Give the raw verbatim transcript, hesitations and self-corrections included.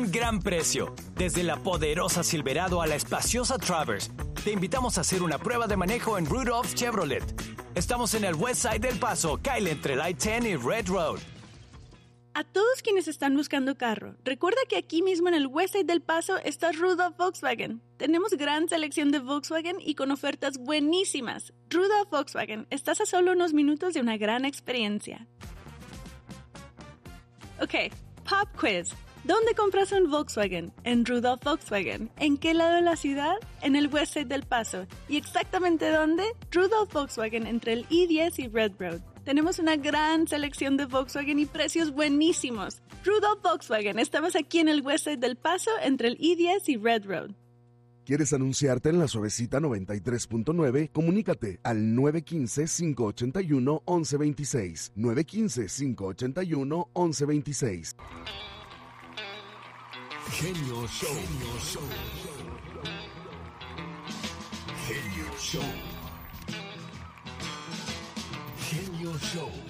un gran precio. Desde la poderosa Silverado a la espaciosa Traverse, te invitamos a hacer una prueba de manejo en Rudolph Chevrolet. Estamos en el West Side del Paso, Kyle entre Light diez y Red Road. A todos quienes están buscando carro, recuerda que aquí mismo en el West Side del Paso está Rudolph Volkswagen. Tenemos gran selección de Volkswagen y con ofertas buenísimas. Rudolph Volkswagen, estás a solo unos minutos de una gran experiencia. Ok, Pop Quiz. ¿Dónde compras un Volkswagen? En Rudolph Volkswagen. ¿En qué lado de la ciudad? En el West Side del Paso. ¿Y exactamente dónde? Rudolph Volkswagen entre el I diez y Red Road. Tenemos una gran selección de Volkswagen y precios buenísimos. Rudolph Volkswagen, estamos aquí en el West Side del Paso entre el I diez y Red Road. ¿Quieres anunciarte en la Suavecita noventa y tres punto nueve? Comunícate al nueve uno cinco, cinco ocho uno, once veintiséis. nueve uno cinco, cinco ocho uno, once veintiséis. Genio Show. Genio Show. Genio Show. Genio Show.